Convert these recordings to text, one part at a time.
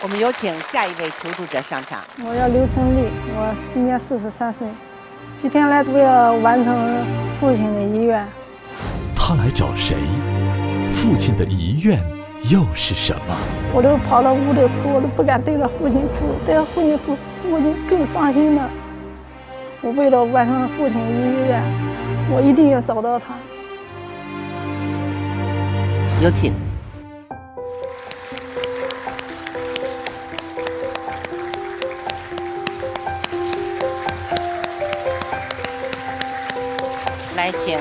我们有请下一位求助者上场。 我叫刘春丽，我今年43岁，今天来为了完成父亲的遗愿。 他来找谁？父亲的遗愿又是什么？ 我都跑到屋里哭，我都不敢对着父亲哭，对着父亲哭，父亲更伤心了。我为了完成父亲的遗愿，我一定要找到他。 有请。来，请。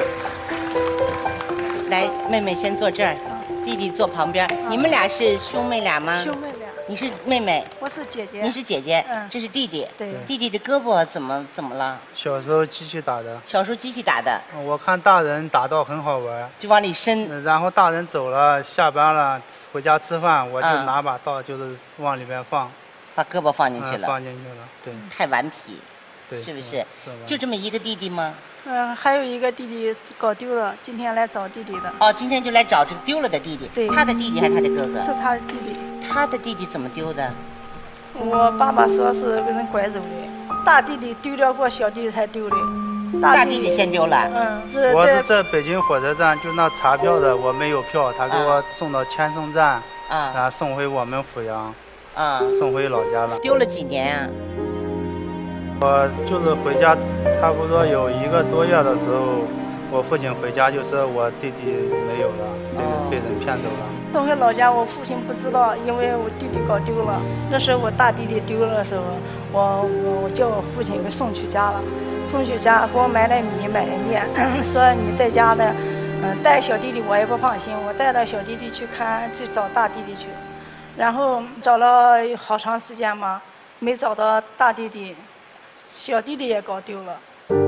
来，妹妹先坐这儿，弟弟坐旁边。你们俩是兄妹俩吗？ 兄妹俩。 你是妹妹， 我是姐姐。 你是姐姐， 嗯， 这是弟弟。 对。 弟弟的胳膊怎么了？ 小时候机器打的。 小时候机器打的。 我看大人打到很好玩， 就往里伸。 然后大人走了，下班了，回家吃饭，我就拿把刀，就是往里面放， 把胳膊放进去了。 放进去了，对。 太顽皮， 对， 是不是？就这么一个弟弟吗？ 还有一个弟弟搞丢了，今天来找弟弟的。 哦，今天就来找这个丢了的弟弟。 对。 他的弟弟还是他的哥哥？ 是他的弟弟。 他的弟弟怎么丢的？ 我爸爸说是被人拐走的，大弟弟丢掉过，小弟弟才丢的。 大弟弟先丢了。 我是在北京火车站，就那查票的，我没有票，他给我送到千松站，然后送回我们阜阳，送回老家了。 丢了几年啊？ 我就是回家，差不多有1个多月的时候，我父亲回家就说我弟弟没有了，被人骗走了。 送回老家，我父亲不知道，因为我弟弟搞丢了。那时候我大弟弟丢了的时候，我叫我父亲给送去家了，送去家给我买点米买点面，说你在家的，带小弟弟我也不放心，我带着小弟弟去找大弟弟去，然后找了好长时间嘛，没找到大弟弟。小弟弟也搞丢了，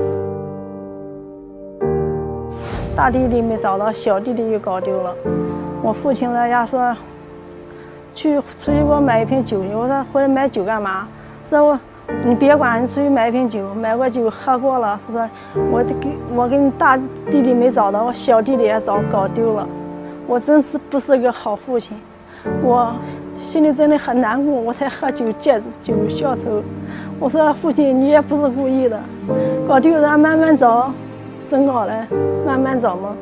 大弟弟没找到，小弟弟又搞丢了。我父亲在家说，出去给我买一瓶酒。我说回来买酒干嘛？说你别管，你出去买一瓶酒，买过酒喝过了。他说我给你大弟弟没找到，我小弟弟也搞丢了。我真是不是个好父亲，我心里真的很难过，我才喝酒借酒消愁。我说父亲，你也不是故意的，搞丢了慢慢找，真搞了，慢慢找嘛。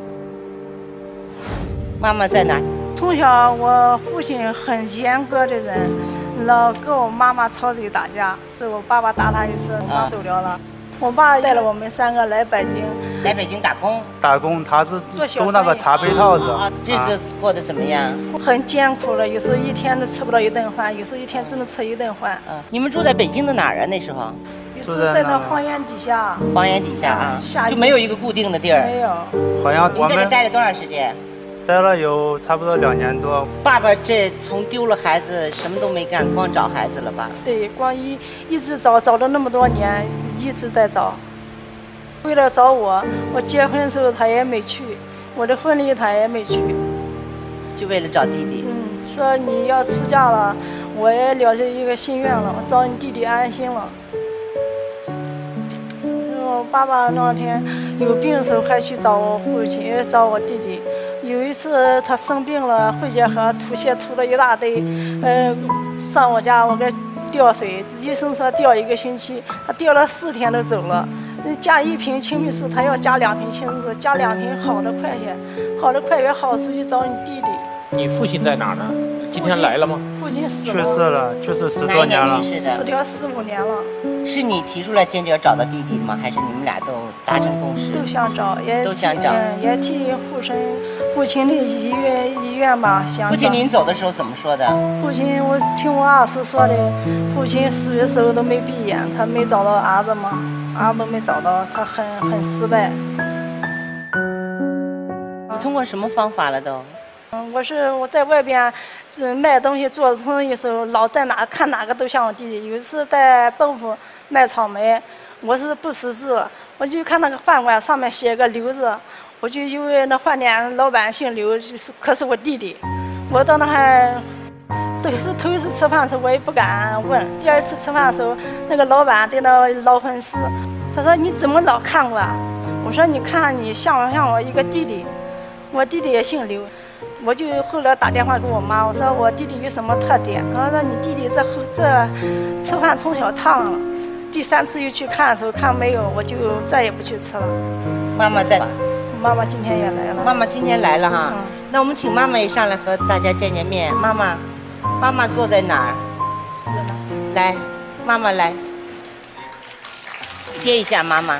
妈妈在哪儿？ 从小我父亲很严格的人，老跟我妈妈吵嘴打架，是我爸爸打他一次，我妈走了。我爸带了我们3个来北京打工。 打工，他是做那个茶杯套子。 日子过得怎么样？ 很艰苦了，有时候一天都吃不到1顿饭，有时候一天只能吃1顿饭。 你们住在北京的哪儿啊？那时候？ 是在那房檐底下。 房檐底下啊，就没有一个固定的地儿。 没有。 好像你在这待了多长时间？ 待了有差不多2年多。 爸爸这从丢了孩子什么都没干，光找孩子了吧？ 对，光一直找了那么多年，一直在找。为了找我结婚的时候他也没去，我的婚礼他也没去， 就为了找弟弟。 说你要出嫁了，我也了解一个心愿了，我找你弟弟安心了。我爸爸那天有病的时候还去找我父亲，也找我弟弟。有一次他生病了，肺结核吐血吐了一大堆，上我家我给吊水，医生说吊1个星期，他吊了4天都走了。加1瓶青霉素，他要加2瓶青霉素，加2瓶好的快些，好的快些好出去找你弟弟。 你父亲在哪儿呢？今天来了吗？ 父亲死了， 去世了，去世10多年了， 死了15年了。 是你提出来坚决要找到弟弟吗？还是你们俩都达成共识？ 都想找， 都想找， 也替父亲的遗愿吧。 父亲临走的时候怎么说的？ 父亲，我听我二叔说的，父亲死的时候都没闭眼，他没找到儿子嘛，儿子都没找到，他很失败。 你通过什么方法了都？ 我在外边卖东西做生意的时候，老在看哪个都像我弟弟。有一次在蚌埠卖草莓，我是不识字，我就看那个饭馆上面写个刘字，我就以为那饭店老板姓刘，可是我弟弟。我到那还都是头一次吃饭的时候，我也不敢问。第2次吃饭的时候，那个老板在那捞粉丝，他说你怎么老看我啊？我说你看你像不像我一个弟弟？我弟弟也姓刘。 我就后来打电话给我妈，我说我弟弟有什么特点？她说你弟弟这吃饭从小烫了。第3次又去看的时候看没有，我就再也不去吃了。 妈妈在。 妈妈今天也来了。 妈妈今天来了哈。那我们请妈妈也上来和大家见见面。妈妈坐在哪儿？来，妈妈来，接一下妈妈。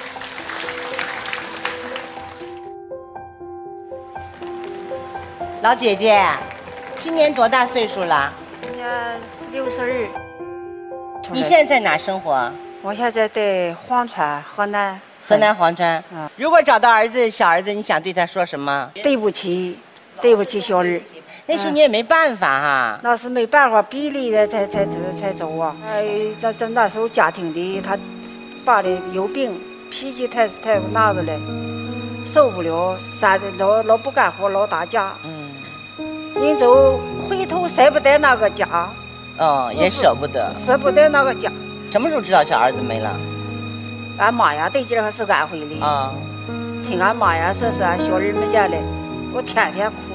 老姐姐，今年多大岁数了？ 今年62。 你现在在哪生活？ 我现在在黄川，河南。 河南黄川。如果找到小儿子，你想对他说什么？ 对不起，对不起，小儿。 那时候你也没办法哈。 那是没办法，逼离的才走啊。那时候家庭的他爸的有病，脾气太那子了，受不了，老不干活，老打架。人走回头舍不得那个家。 也舍不得。 舍不得那个家。 什么时候知道小儿子没了？ 俺妈呀，对劲儿是安徽的。听俺妈呀说俺小儿没见了，我天天哭。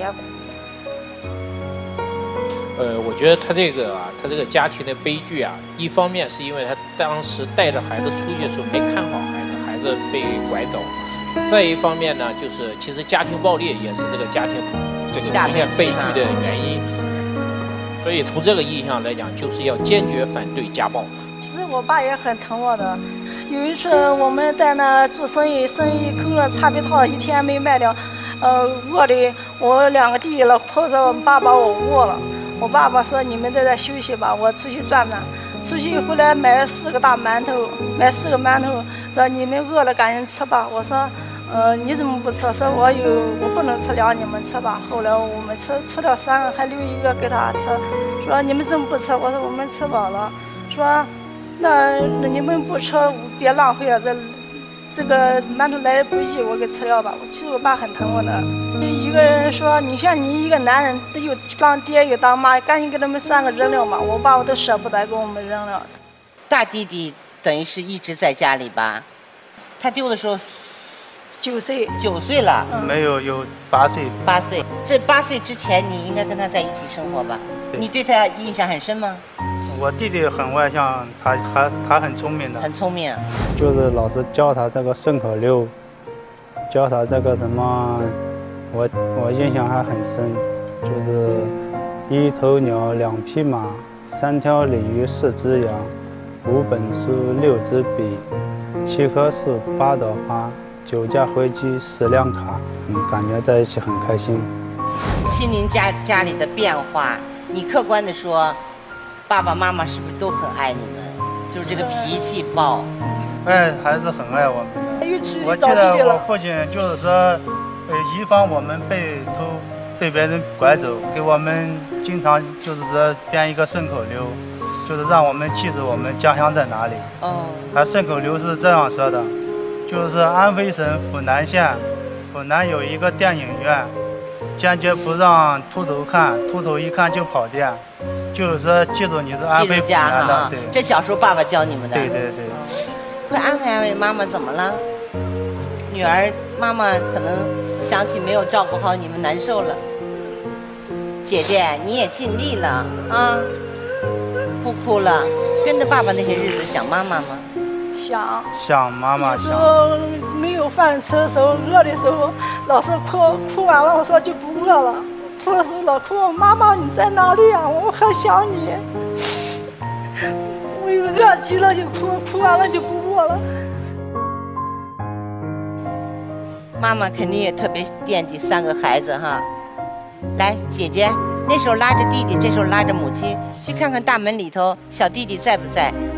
我觉得他这个家庭的悲剧啊，一方面是因为他当时带着孩子出去的时候没看好孩子被拐走，再一方面呢，就是其实家庭暴力也是这个家庭出现悲剧的原因。所以从这个意义上来讲，就是要坚决反对家暴。 其实我爸也很疼我的。有一次我们在那做生意空了擦皮套1天没卖掉，饿的我2个弟弟老婆说我爸把我饿了。我爸爸说你们在这休息吧，我出去转转。出去回来买了4个大馒头，买4个馒头，说你们饿了赶紧吃吧。我说你怎么不吃？说我不能吃2，你们吃吧。后来我们吃了3个，还留1个给他吃。说你们怎么不吃？我说我们吃饱了。说那你们不吃别浪费了，这个馒头来不及，我给吃了吧。其实我爸很疼我的。一个人说你像你一个男人又当爹又当妈，赶紧给他们3个扔了嘛。我爸我都舍不得给我们扔了。 大弟弟等于是一直在家里吧？他丢的时候 9岁。 9岁了。 没有8岁。 8岁，这8岁之前你应该跟他在一起生活吧？你对他印象很深吗？ 我弟弟很外向，他很聪明的。 很聪明。 就是老师教他这个顺口溜，教他这个什么，我印象还很深，就是1头鸟2匹马，3条鲤鱼4只羊，5本书6支笔，7棵树8朵花，9架飞机10辆卡，感觉在一起很开心。 亲您家里的变化，你客观的说，爸爸妈妈是不是都很爱你们？就是这个脾气暴。 还是很爱我们的。我记得我父亲就是说，以防我们被别人拐走，给我们经常就是说编一个顺口溜，就是让我们记住我们家乡在哪里。他顺口溜是这样说的，就是安徽省阜南县，阜南有一个电影院，坚决不让秃头看，秃头一看就跑电。就是说记住你是安徽阜南的。对， 这小时候爸爸教你们的。 对。 会安慰妈妈怎么了？女儿妈妈可能想起没有照顾好你们难受了。姐姐你也尽力了啊，不哭了。跟着爸爸那些日子想妈妈吗？ 想妈妈。 有时候没有饭吃的时候，饿的时候老是哭完了我说就不饿了，哭的时候老哭妈妈你在哪里啊，我很想你。我有饿极了就哭完了就不饿了。 妈妈肯定也特别惦记3个孩子哈。来，姐姐那时候拉着弟弟，这时候拉着母亲，去看看大门里头小弟弟在不在，